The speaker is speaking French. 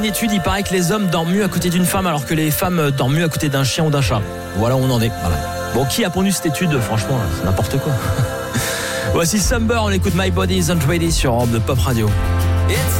Une étude, il paraît que les hommes dorment mieux à côté d'une femme alors que les femmes dorment mieux à côté d'un chien ou d'un chat. Voilà où on en est. Voilà. Bon, qui a pondu cette étude? Franchement, c'est n'importe quoi. Voici Summer, on écoute My Body Isn't Ready sur Europe de Pop Radio. It's